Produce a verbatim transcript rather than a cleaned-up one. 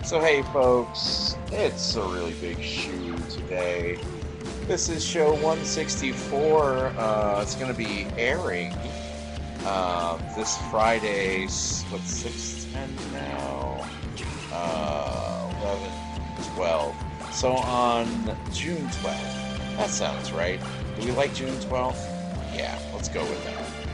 So hey folks, it's a really big shoe today. This is show one sixty-four. Uh, it's going to be airing uh, this Friday, what's six ten now? Uh, eleven, twelve. So on June twelfth. That sounds right. Do we like June twelfth? Yeah, let's go with that.